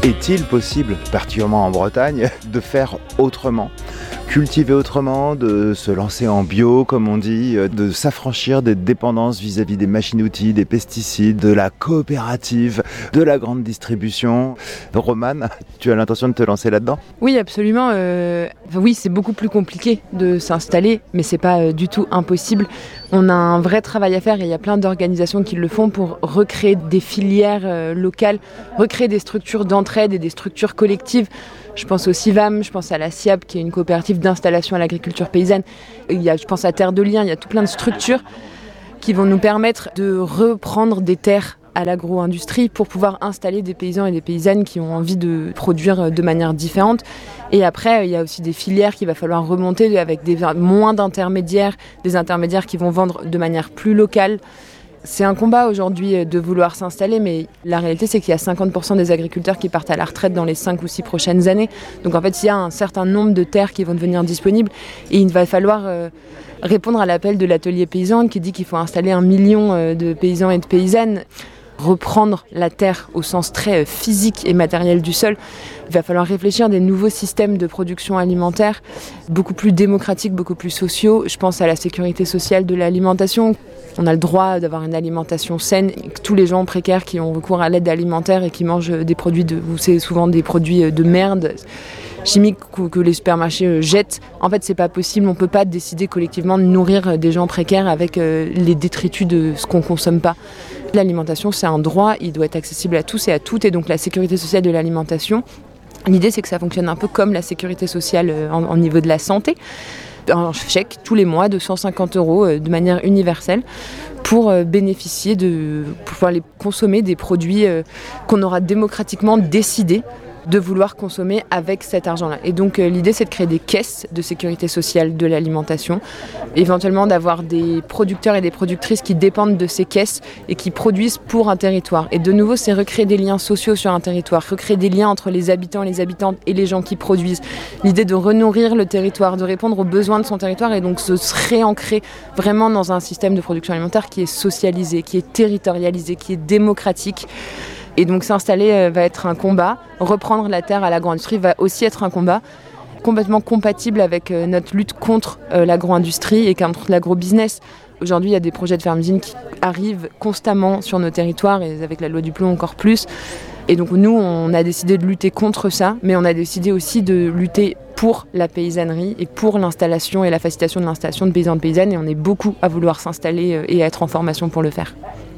Est-il possible, particulièrement en Bretagne, de faire autrement ? Cultiver autrement, de se lancer en bio, comme on dit, de s'affranchir des dépendances vis-à-vis des machines-outils, des pesticides, de la coopérative, de la grande distribution. Romane, tu as l'intention de te lancer là-dedans ? Oui, absolument. Oui, c'est beaucoup plus compliqué de s'installer, mais c'est pas du tout impossible. On a un vrai travail à faire et il y a plein d'organisations qui le font pour recréer des filières locales, recréer des structures d'entraide et des structures collectives. Je pense au CIVAM, je pense à la SIAP, qui est une coopérative d'installation à l'agriculture paysanne. Je pense à Terre de Liens, il y a tout plein de structures qui vont nous permettre de reprendre des terres à l'agro-industrie pour pouvoir installer des paysans et des paysannes qui ont envie de produire de manière différente. Et après, il y a aussi des filières qu'il va falloir remonter avec moins d'intermédiaires, des intermédiaires qui vont vendre de manière plus locale. C'est un combat aujourd'hui de vouloir s'installer, mais la réalité c'est qu'il y a 50% des agriculteurs qui partent à la retraite dans les 5 ou 6 prochaines années. Donc en fait, il y a un certain nombre de terres qui vont devenir disponibles et il va falloir répondre à l'appel de l'atelier paysan qui dit qu'il faut installer 1 million de paysans et de paysannes. Reprendre la terre au sens très physique et matériel du sol. Il va falloir réfléchir à des nouveaux systèmes de production alimentaire, beaucoup plus démocratiques, beaucoup plus sociaux. Je pense à la sécurité sociale de l'alimentation. On a le droit d'avoir une alimentation saine. Tous les gens précaires qui ont recours à l'aide alimentaire et qui mangent des produits c'est souvent des produits de merde chimiques que les supermarchés jettent. En fait, c'est pas possible. On peut pas décider collectivement de nourrir des gens précaires avec les détritus de ce qu'on consomme pas. L'alimentation, c'est un droit. Il doit être accessible à tous et à toutes. Et donc, la sécurité sociale de l'alimentation, l'idée, c'est que ça fonctionne un peu comme la sécurité sociale au niveau de la santé. Un chèque tous les mois de 150 € de manière universelle pour bénéficier pour pouvoir consommer des produits qu'on aura démocratiquement décidé de vouloir consommer avec cet argent-là. Et donc l'idée c'est de créer des caisses de sécurité sociale de l'alimentation, éventuellement d'avoir des producteurs et des productrices qui dépendent de ces caisses et qui produisent pour un territoire. Et de nouveau c'est recréer des liens sociaux sur un territoire, recréer des liens entre les habitants et les habitantes et les gens qui produisent. L'idée de renourrir le territoire, de répondre aux besoins de son territoire et donc se réancrer vraiment dans un système de production alimentaire qui est socialisé, qui est territorialisé, qui est démocratique. Et donc s'installer va être un combat, reprendre la terre à l'agro-industrie va aussi être un combat complètement compatible avec notre lutte contre l'agro-industrie et contre l'agro-business. Aujourd'hui, il y a des projets de fermes-usines qui arrivent constamment sur nos territoires et avec la loi du plomb encore plus. Et donc nous, on a décidé de lutter contre ça, mais on a décidé aussi de lutter pour la paysannerie et pour l'installation et la facilitation de l'installation de paysans et de paysannes. Et on est beaucoup à vouloir s'installer et à être en formation pour le faire.